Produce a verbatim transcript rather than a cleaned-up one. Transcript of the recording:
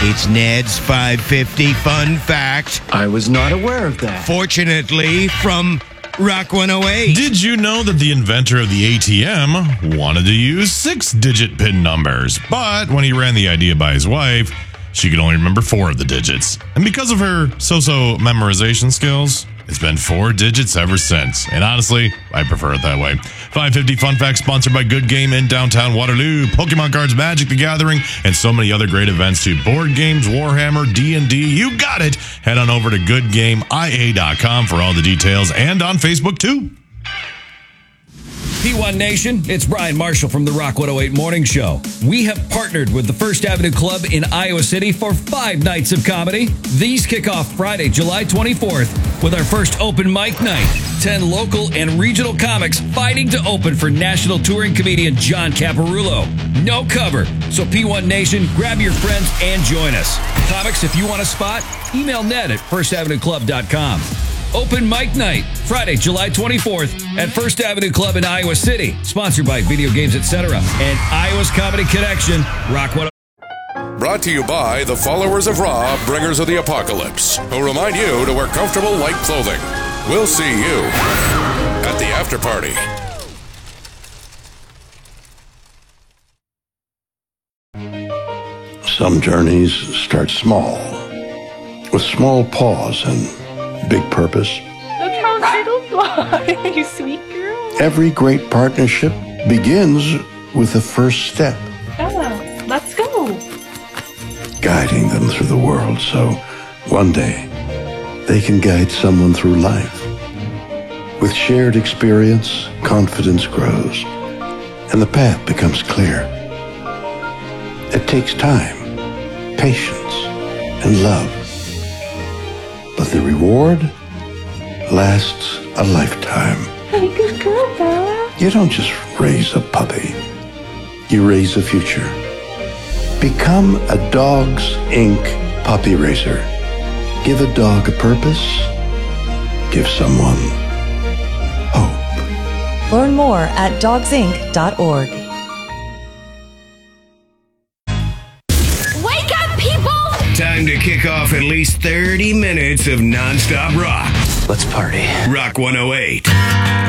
It's Ned's five fifty fun fact. I was not aware of that. Fortunately, from Rock one oh eight. Did you know that the inventor of the A T M wanted to use six-digit PIN numbers, but when he ran the idea by his wife, she could only remember four of the digits. And because of her so-so memorization skills, it's been four digits ever since. And honestly, I prefer it that way. five fifty Fun Fact sponsored by Good Game in downtown Waterloo, Pokemon cards, Magic the Gathering, and so many other great events too. Board games, Warhammer, D and D, you got it. Head on over to good game I A dot com for all the details and on Facebook too. P one Nation, it's Brian Marshall from the Rock one oh eight Morning Show. We have partnered with the First Avenue Club in Iowa City for five nights of comedy. These kick off Friday, July twenty-fourth with our first open mic night. Ten local and regional comics fighting to open for national touring comedian John Caparulo. No cover, so P one Nation, grab your friends and join us. Comics, if you want a spot, email Ned at first avenue club dot com. Open Mic Night, Friday, July twenty-fourth at First Avenue Club in Iowa City. Sponsored by Video Games, et cetera. And Iowa's Comedy Connection, Rock one. Brought to you by the followers of Ra, bringers of the apocalypse, who remind you to wear comfortable, light clothing. We'll see you at the after party. Some journeys start small, with small pause and big purpose. Look how little fly, you sweet girl. Every great partnership begins with the first step. Oh, let's go. Guiding them through the world so one day they can guide someone through life. With shared experience, confidence grows, and the path becomes clear. It takes time, patience, and love. But the reward lasts a lifetime. Hey, good girl, Bella. You don't just raise a puppy. You raise a future. Become a Dogs Incorporated puppy raiser. Give a dog a purpose. Give someone hope. Learn more at dogs inc dot org. Time to kick off at least thirty minutes of nonstop rock. Let's party. Rock one oh eight.